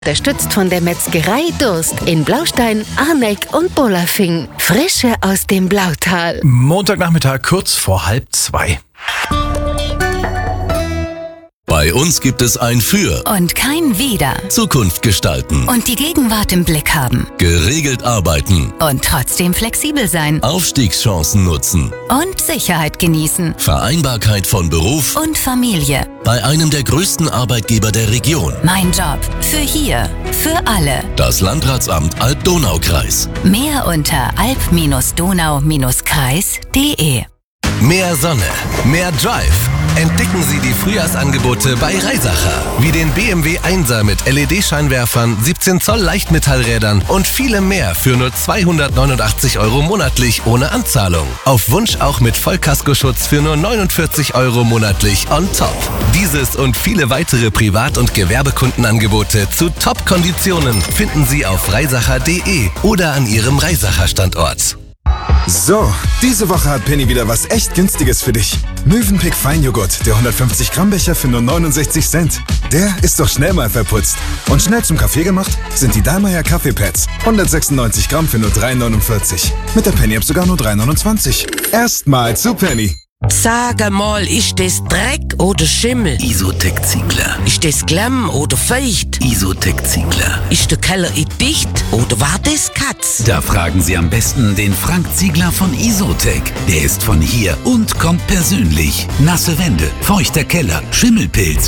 Unterstützt von der Metzgerei Durst in Blaustein, Arneck und Bolafing. Frische aus dem Blautal. Montagnachmittag kurz vor 1:30. Bei uns gibt es ein Für und kein Wider. Zukunft gestalten Und die Gegenwart im Blick haben. geregelt arbeiten, Und trotzdem flexibel sein. Aufstiegschancen nutzen, Und Sicherheit genießen. Vereinbarkeit von Beruf Und Familie. bei einem der größten Arbeitgeber der Region. Mein Job. Für hier. Für alle. Das Landratsamt Alb-Donau-Kreis. Mehr unter alb-donau-kreis.de. Mehr Sonne, mehr Drive. Entdecken Sie die Frühjahrsangebote bei Reisacher. Wie den BMW 1er mit LED-Scheinwerfern, 17 Zoll Leichtmetallrädern und vielem mehr für nur 289 € monatlich ohne Anzahlung. Auf Wunsch auch mit Vollkaskoschutz für nur 49 € monatlich on top. Dieses und viele weitere Privat- und Gewerbekundenangebote zu Top-Konditionen finden Sie auf reisacher.de oder an Ihrem Reisacher-Standort. So, diese Woche hat Penny wieder was echt Günstiges für dich. Mövenpick Feinjoghurt, der 150 Gramm Becher für nur 69 Cent. Der ist doch schnell mal verputzt. Und schnell zum Kaffee gemacht sind die Dallmayr Kaffeepads. 196 Gramm für nur 3,49. Mit der Penny-App sogar nur 3,29. Erstmal zu Penny. Sag mal, ist das Dreck oder Schimmel? Isotec Ziegler. Ist das Klamm oder feucht? Isotec Ziegler. Ist der Keller dicht oder war das Katz? Da fragen Sie am besten den Frank Ziegler von Isotec. Der ist von hier und kommt persönlich. Nasse Wände, feuchter Keller, Schimmelpilz.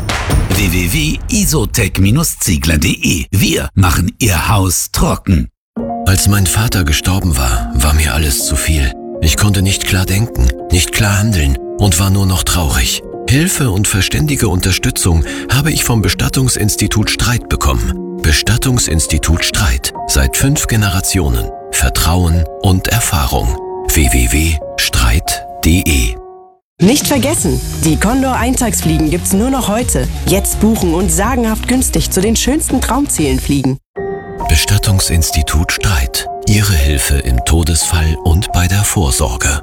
www.isotec-ziegler.de. Wir machen Ihr Haus trocken. Als mein Vater gestorben war mir alles zu viel. Ich konnte nicht klar denken, nicht klar handeln und war nur noch traurig. Hilfe und verständige Unterstützung habe ich vom Bestattungsinstitut Streit bekommen. Bestattungsinstitut Streit. Seit 5 Generationen. Vertrauen und Erfahrung. www.streit.de. Nicht vergessen, die Condor Eintagsfliegen gibt's nur noch heute. Jetzt buchen und sagenhaft günstig zu den schönsten Traumzielen fliegen. Bestattungsinstitut Streit. Ihre Hilfe im Todesfall und bei der Vorsorge.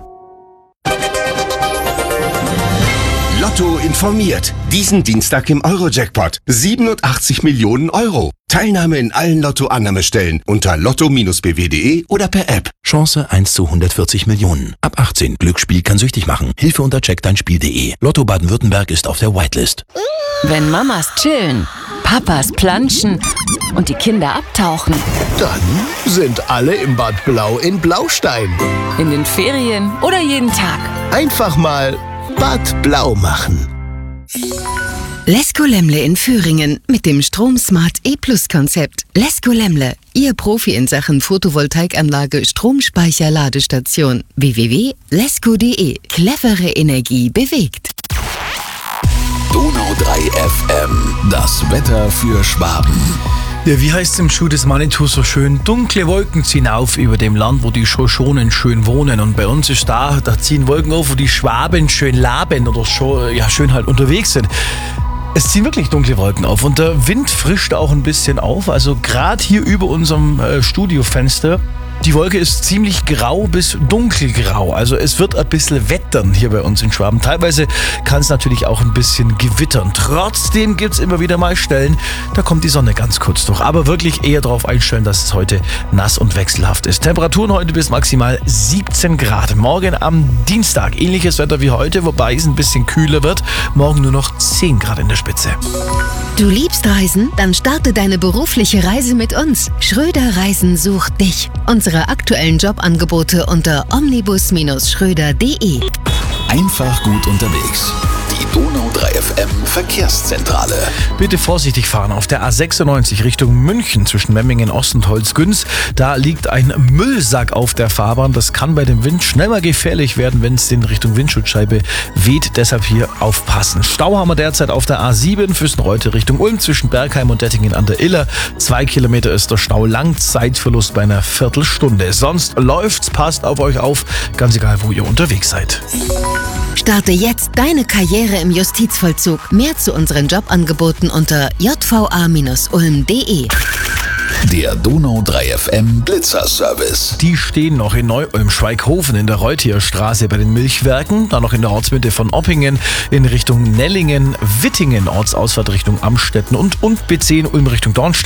Lotto informiert. Diesen Dienstag im Euro-Jackpot. 87 Millionen €. Teilnahme in allen Lotto-Annahmestellen unter lotto-bw.de oder per App. Chance 1 zu 140 Millionen. Ab 18. Glücksspiel kann süchtig machen. Hilfe unter checkdeinspiel.de. Lotto Baden-Württemberg ist auf der Whitelist. Wenn Mamas chillen, Papas planschen und die Kinder abtauchen. Dann sind alle im Bad Blau in Blaustein. In den Ferien oder jeden Tag. Einfach mal Bad Blau machen. Lesko Lemle in Thüringen mit dem Stromsmart E-Plus-Konzept. Lesko Lemle, Ihr Profi in Sachen Photovoltaikanlage, Stromspeicher, Ladestation. www.lesko.de. Clevere Energie bewegt. Donau 3 FM. Das Wetter für Schwaben. Ja, wie heißt es im Schuh des Manitou so schön? Dunkle Wolken ziehen auf über dem Land, wo die Schoschonen schön wohnen. Und bei uns ist da ziehen Wolken auf, wo die Schwaben schön laben oder schön halt unterwegs sind. Es ziehen wirklich dunkle Wolken auf und der Wind frischt auch ein bisschen auf. Also gerade hier über unserem Studiofenster. Die Wolke ist ziemlich grau bis dunkelgrau. Also es wird ein bisschen wettern hier bei uns in Schwaben. Teilweise kann es natürlich auch ein bisschen gewittern. Trotzdem gibt es immer wieder mal Stellen, da kommt die Sonne ganz kurz durch. Aber wirklich eher darauf einstellen, dass es heute nass und wechselhaft ist. Temperaturen heute bis maximal 17 Grad. Morgen am Dienstag ähnliches Wetter wie heute, wobei es ein bisschen kühler wird. Morgen nur noch 10 Grad in der Spitze. Du liebst Reisen? Dann starte deine berufliche Reise mit uns. Schröder Reisen sucht dich. Unsere aktuellen Jobangebote unter omnibus-schröder.de. Einfach gut unterwegs. Die Donau 3 FM Verkehrszentrale. Bitte vorsichtig fahren auf der A96 Richtung München zwischen Memmingen Ost und Holzgünz. Da liegt ein Müllsack auf der Fahrbahn. Das kann bei dem Wind schnell mal gefährlich werden, wenn es in Richtung Windschutzscheibe weht. Deshalb hier aufpassen. Stau haben wir derzeit auf der A7 Füssen-Reute Richtung Ulm zwischen Bergheim und Dettingen an der Iller. 2 Kilometer ist der Stau lang. Zeitverlust bei einer Viertelstunde. Sonst läuft's, passt auf euch auf. Ganz egal, wo ihr unterwegs seid. Starte jetzt deine Karriere im Justizvollzug. Mehr zu unseren Jobangeboten unter jva-ulm.de. Der Donau 3 FM Blitzerservice. Die stehen noch in Neu-Ulm-Schweighofen in der Reutierstraße bei den Milchwerken, dann noch in der Ortsmitte von Oppingen in Richtung Nellingen, Wittingen, Ortsausfahrt Richtung Amstetten und B10 Ulm Richtung Dornstein.